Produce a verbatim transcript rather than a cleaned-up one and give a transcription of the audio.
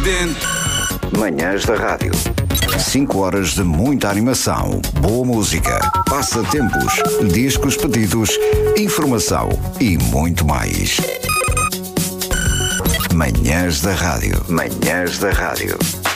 Presidente. Manhãs da Rádio. cinco horas de muita animação, boa música, passatempos, discos pedidos, informação e muito mais. Manhãs da Rádio. Manhãs da Rádio.